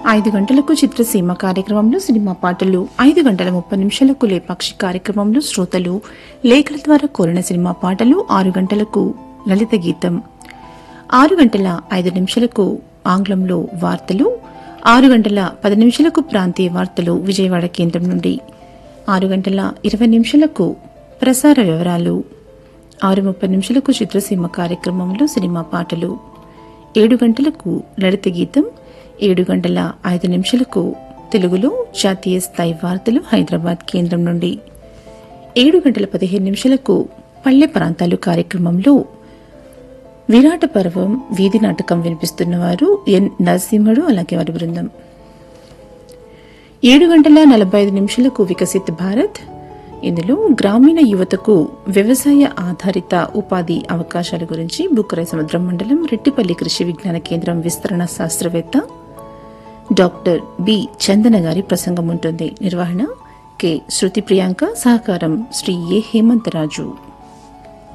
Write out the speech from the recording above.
5 గంటలకు చిత్రసీమ కార్యక్రమంలో సినిమా పాటలు, 5:30 లేపాక్షి కార్యక్రమంలో శ్రోతలు లేఖల ద్వారా కోరిన సినిమా పాటలు, 6 గంటలకు లలిత గీతం, 6:05 ఆంగ్లంలో వార్తలు, 6:10 ప్రాంతీయ వార్తలు విజయవాడ కేంద్రం నుండి, 6:20 ప్రసార వివరాలు, 6:30 చిత్రసీమ కార్యక్రమంలో సినిమా పాటలు, 7 గంటలకు లలిత గీతం, 7:05 తెలుగులో జాతీయ స్థాయి వార్తలు హైదరాబాద్ కేంద్రం నుండి, 7:15 పల్లె ప్రాంతాలు కార్యక్రమంలో విరాట పర్వం వీధి నాటకం వినిపిస్తున్నవారు ఎన్ నరసింహుడు, అలాగే వారి బృందం. 7:45 వికసిత్ భారత్, ఇందులో గ్రామీణ యువతకు వ్యవసాయ ఆధారిత ఉపాధి అవకాశాల గురించి బుక్కరాయ సముద్రం మండలం రెట్టిపల్లి కృషి విజ్ఞాన కేంద్రం విస్తరణ శాస్త్రవేత్త డాక్టర్ బి చందన గారి ప్రసంగం ఉంటుంది. నిర్వహణ కె శృతి ప్రియాంక, సహకారం శ్రీ ఏ హేమంతరాజు.